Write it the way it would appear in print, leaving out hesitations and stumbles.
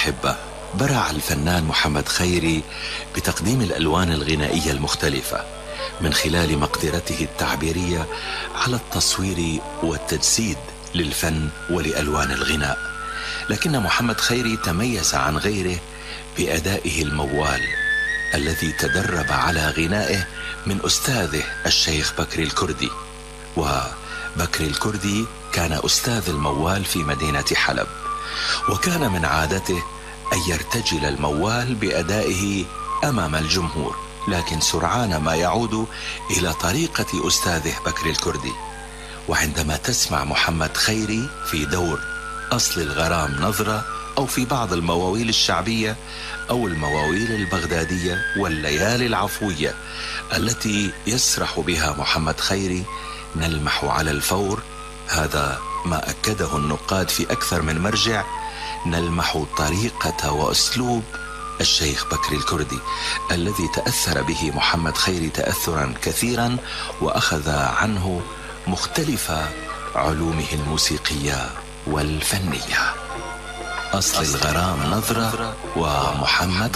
الأحبة، برع الفنان محمد خيري بتقديم الألوان الغنائية المختلفة من خلال مقدرته التعبيرية على التصوير والتجسيد للفن ولألوان الغناء. لكن محمد خيري تميز عن غيره بأدائه الموال الذي تدرب على غنائه من أستاذه الشيخ بكري الكردي. وبكري الكردي كان أستاذ الموال في مدينة حلب، وكان من عادته أن يرتجل الموال بأدائه أمام الجمهور، لكن سرعان ما يعود إلى طريقة أستاذه بكري الكردي. وعندما تسمع محمد خيري في دور أصل الغرام نظرة، أو في بعض المواويل الشعبية أو المواويل البغدادية والليالي العفوية التي يسرح بها محمد خيري، نلمح على الفور، هذا ما أكده النقاد في أكثر من مرجع، نلمح طريقة وأسلوب الشيخ بكري الكردي الذي تأثر به محمد خيري تأثرا كثيرا، وأخذ عنه مختلف علومه الموسيقية والفنية. أصل الغرام نظرة ومحمد